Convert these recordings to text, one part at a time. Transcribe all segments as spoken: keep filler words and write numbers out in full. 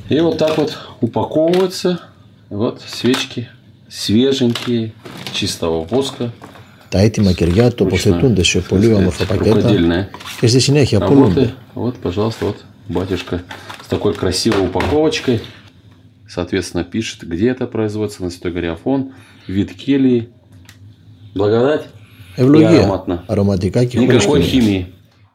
И вот так вот упаковываются. Вот свечки свеженькие, чистого воска. Τα έτοιμα κεριά τοποθετούνται σε πολύ όμορφα πακέτα και στη συνέχεια πολλούνται. Вот, пожалуйста, вот батюшка с такой красивой упаковочкой. Соответственно, пишет, где это производится, на Святой горе Афон, вид кельи. Благодать и ароматно. Αρωματικά και Никакой химии.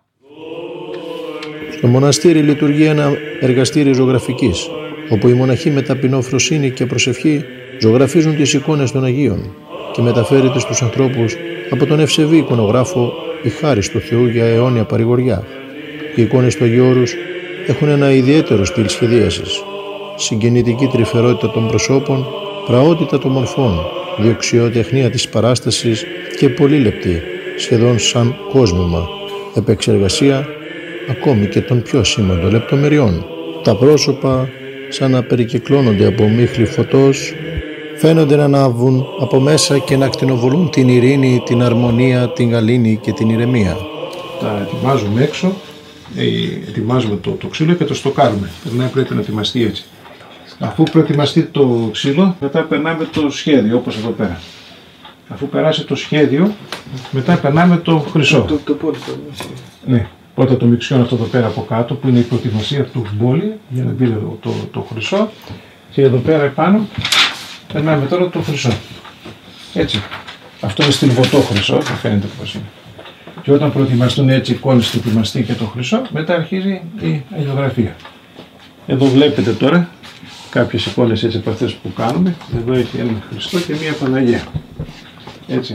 Στο μοναστήρι λειτουργεί ένα εργαστήριο ζωγραφικής, όπου οι μοναχοί με ταπεινόφροσύνη και προσευχή ζωγραφίζουν τις εικόνες των Αγίων και μεταφέρεται στους ανθρώπους από τον ευσεβή εικονογράφο η χάρις του Θεού για αιώνια παρηγοριά. Οι εικόνες του Αγίου Όρους έχουν ένα ιδιαίτερο στυλ σχεδίασης, συγκινητική τρυφερότητα των προσώπων, πραότητα των μορφών, διοξιοτεχνία της παράστασης και πολύ λεπτή, σχεδόν σαν κόσμημα, επεξεργασία ακόμη και των πιο σήμαντων λεπτομεριών. Τα πρόσωπα, σαν να περικυκλώνονται από μίχλη φωτός, φαίνονται να ανάβουν από μέσα και να ακτινοβολούν την ειρήνη, την αρμονία, την γαλήνη και την ηρεμία. Τα ετοιμάζουμε έξω, ετοιμάζουμε το, το ξύλο και το στοκάρουμε. Περνάει, πρέπει να ετοιμαστεί έτσι. Αφού προετοιμαστεί το ξύλο, μετά περνάμε το σχέδιο, όπως εδώ πέρα. Αφού περάσει το σχέδιο, μετά περνάμε το χρυσό. Το, το, το, ναι. Πρώτα το μιξιόν αυτό εδώ πέρα από κάτω, που είναι η προετοιμασία του μπόλι, για να μπει το, το, το χρυσό. Και εδώ πέρα επάνω περνάμε τώρα το χρυσό. Έτσι. Αυτό είναι στυλβωτό χρυσό, που φαίνεται πώς είναι. Και όταν προετοιμαστούν έτσι εικόνες και ετοιμαστεί και το χρυσό, μετά αρχίζει η αγιογραφία. Εδώ βλέπετε τώρα κάποιες εικόνες έτσι από αυτές που κάνουμε. Εδώ έχει ένα Χριστό και μία Παναγία. Έτσι.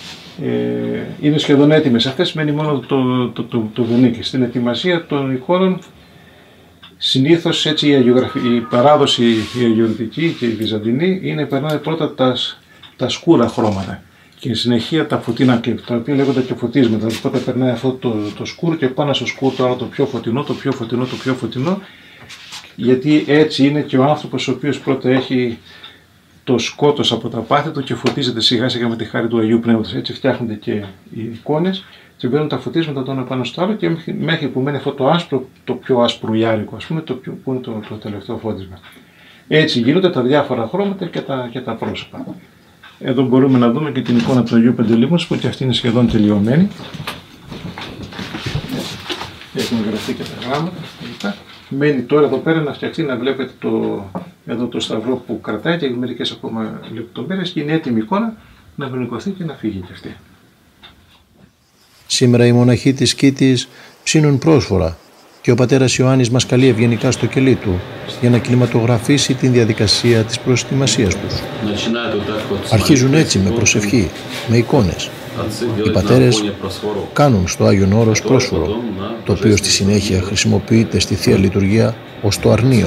Ε, είναι σχεδόν έτοιμες αυτές, μένει μόνο το, το, το, το βενίκι. Στην ετοιμασία των εικόνων συνήθως έτσι η, η παράδοση η αγιορτική και η βυζαντινή είναι περνάνε πρώτα τα, τα σκούρα χρώματα και συνεχεία τα φωτεινά, τα οποία λέγονται και φωτίσματα. Δηλαδή πρώτα περνάει αυτό το, το σκούρ και πάνω στο σκούρ το άλλο το πιο φωτεινό, το πιο φωτεινό, το πιο φωτεινό, γιατί έτσι είναι και ο άνθρωπος ο οποίος πρώτα έχει το σκότος από τα πάθη του και φωτίζεται σιγά σιγά με τη χάρη του Αγίου Πνεύματος. Έτσι φτιάχνονται και οι εικόνες και μπαίνουν τα φωτίσματα το ένα πάνω στο άλλο και μέχρι που μένει αυτό το άσπρο, το πιο ασπρουλιάρικο, ας πούμε, το πιο, που είναι το, το τελευταίο φώτισμα. Έτσι γίνονται τα διάφορα χρώματα και τα, και τα πρόσωπα. Εδώ μπορούμε να δούμε και την εικόνα του Αγίου Παντελήμωνος που και αυτή είναι σχεδόν τελειωμένη. Έχουν γραφτεί και τα γράμματα. Μένει τώρα εδώ πέρα να φτιαχτεί, να βλέπετε το, εδώ το σταυρό που κρατάει και μερικές ακόμα λεπτομέρειες και είναι έτοιμη εικόνα να βενικωθεί και να φύγει κι αυτή. Σήμερα οι μοναχοί της Κήτης ψήνουν πρόσφορα και ο πατέρας Ιωάννης μας καλεί ευγενικά στο κελί του για να κινηματογραφήσει την διαδικασία της προετοιμασίας τους. Αρχίζουν έτσι με προσευχή, με εικόνες. Οι πατέρες κάνουν στο Άγιον Όρος πρόσφορο, το οποίο στη συνέχεια χρησιμοποιείται στη Θεία Λειτουργία ως το αρνείο.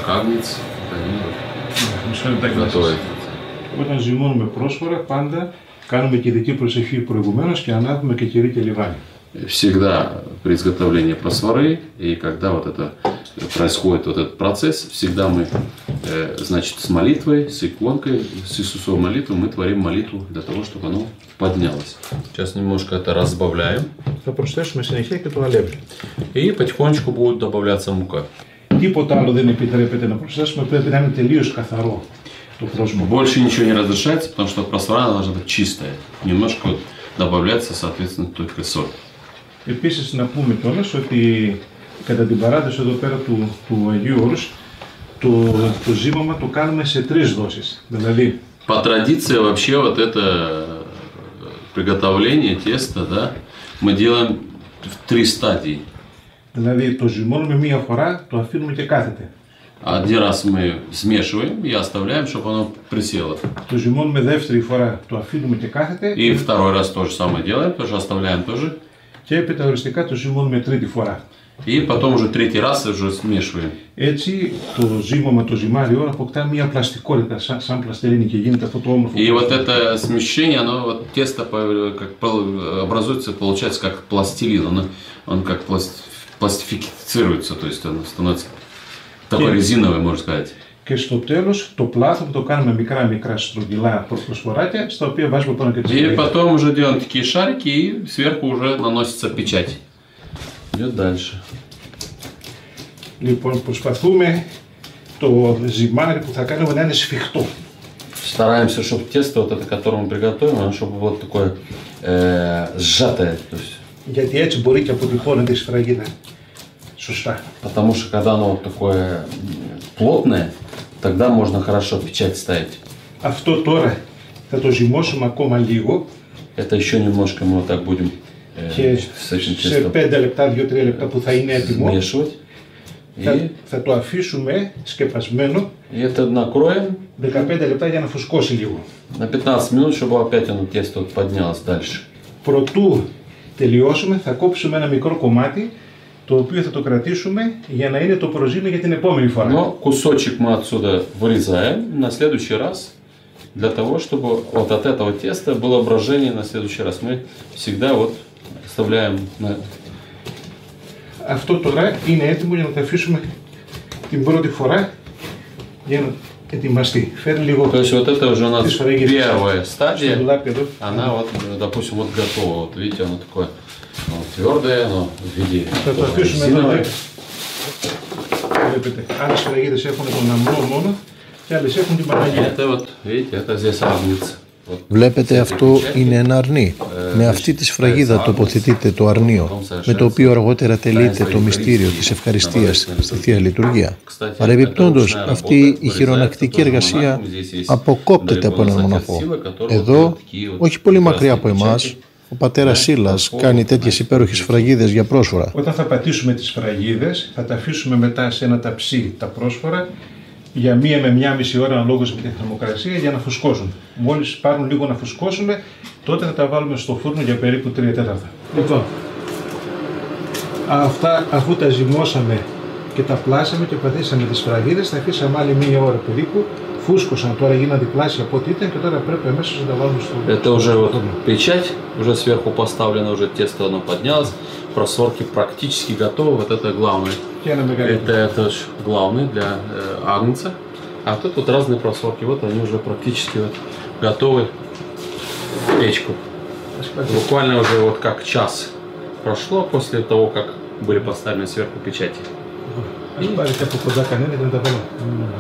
Όταν ζυμώνουμε πρόσφορα, πάντα κάνουμε και ειδική προσευχή προηγουμένως και ανάβουμε και κερί και λιβάνι. Всегда при изготовлении просфоры и когда вот это происходит вот этот процесс, всегда мы, значит, с молитвой, с иконкой, с Иисусовой молитвой мы творим молитву для того, чтобы оно поднялось. Сейчас немножко это разбавляем. Θα προσθέσουμε συνεχεία και το αλεύρι. И потихонечку будет добавляться мука. Τίποτα άλλο δεν επιτρέπεται να προσθέσουμε, πρέπει να είναι τελείως καθαρό το πρόσωπο. Больше ничего не разрешается, потому что просфора должна быть чистая. Немножко добавляется, соответственно, только соль. Επίσης να πούμε κιόλας ότι κατά την παράδοση εδώ πέρα του, του Αγίου Όρους το, το ζύμωμα το κάνουμε σε τρεις δόσεις. Δηλαδή, по традиции вообще вот это приготовление теста, да, мы делаем в три стадии. Δηλαδή το ζυμώνουμε μία φορά, το αφήνουμε και κάθεται. Один раз мы смешиваем и оставляем, чтобы оно присело. Το ζυμώνουμε δεύτερη φορά, το αφήνουμε και κάθεται. И второй раз то же самое делаем, тоже оставляем тоже. Και έπειτα οριστικά το ζυμώνουμε τρίτη φορά. И потом уже третий раз уже смешиваем. Έτσι το ζύμωμα, το ζυμάριο αποκτά μια πλαστικότητα σαν, σαν πλαστελίνη και γίνεται αυτό το όμορφο. И вот это смещение, оно вот тесто как образуется, получается как пластилин, он, он как пластифицируется, то есть он становится такой резиновый, можно сказать. Και στο τέλος το πλάθο το κάνουμε μικρά μικρά στρογγυλά προσφοράκια, στα οποία βάζουμε πάνω και τις И потом уже делаем такие шарики и сверху уже наносится печать. Идет дальше. Λοιπόν, προσπαθούμε το ζυμάνι που θα κάνουμε να είναι σφιχτό. Стараемся, чтобы тесто, вот это, которое мы приготовим, оно чтобы вот такое э, сжатое. То есть, Γιατί έτσι μπορεί και αποτυπώνεται η σφραγίδα σωστά. потому что когда оно вот такое плотное, тогда можно хорошо печать ставить. Αυτό τώρα θα το ζυμώσουμε ακόμα λίγο. Это еще немножко мы вот так будем э, Και с этим σε тестом πέντε λεπτά, δύο τρία λεπτά που θα είναι έτοιμο, смешивать. θα, И, θα το αφήσουμε σκεπασμένο и это накроем δεκαπέντε λεπτά για να φουσκώσει λίγο. на пятнадцать минут, чтобы опять оно тесто вот поднялось дальше. Προτού τελειώσουμε θα κόψουμε ένα μικρό κομμάτι το οποίο θα το κρατήσουμε για να είναι το προζύμι για την επόμενη φορά. Но кусочек мы отсюда вырезаем на следующий раз, для того, чтобы вот от этого теста было брожение на следующий раз. Мы всегда вот оставляем на... Αυτό τώρα είναι έτοιμο για να το αφήσουμε την πρώτη φορά για να ετοιμαστεί. Φέρει λίγο То есть вот это уже у нас τις φραγίδες первая στο стадия. ντουλάπι εδώ. Она вот, допустим, вот готова. Вот видите, оно такое оно твердое, оно в виде Θα το такого αφήσουμε εδώ. резиновое. Βλέπετε, άλλες φραγίδες έχουν τον αμνό μόνο και άλλες έχουν την И Παναγία. это вот, видите, это здесь разница. Вот. Βλέπετε, αυτό είναι ένα αρνί. Με αυτή τη σφραγίδα τοποθετείται το αρνίο, με το οποίο αργότερα τελείται το μυστήριο της ευχαριστίας στη Θεία Λειτουργία. Παρεμπιπτόντως, αυτή η χειρονακτική εργασία αποκόπτεται από έναν μοναχό. Εδώ, όχι πολύ μακριά από εμάς, ο πατέρας Σίλας κάνει τέτοιες υπέροχες σφραγίδες για πρόσφορα. Όταν θα πατήσουμε τις φραγίδες, θα τα αφήσουμε μετά σε ένα ταψί τα πρόσφορα για μία με μία μισή ώρα αναλόγως με τη θερμοκρασία για να φουσκώσουν. Μόλις πάρουν λίγο να φουσκώσουν, τότε θα τα βάλουμε στο φούρνο για περίπου τρία τέταρτα. Λοιπόν, αυτά αφού τα ζυμώσαμε και τα πλάσαμε και πατήσαμε τις φραγίδες, τα αφήσαμε άλλη μία ώρα περίπου. Φούσκωσαν, τώρα γίνανε διπλάσια από ό,τι ήταν και τώρα πρέπει αμέσως να τα βάλουμε στο Это уже вот φούρνο. печать, уже сверху поставлено, уже тесто оно поднялось, просворки практически готовы, вот это главное. Και ένα μεγαλύτερο. Это, это ж главное для э, агнца. А тут вот разные просворки, вот они уже практически вот готовы в печку. Буквально уже вот как час прошло после того, как были поставлены сверху печати. Ας πάρει και από κοντά κανένα και να τα βάλω.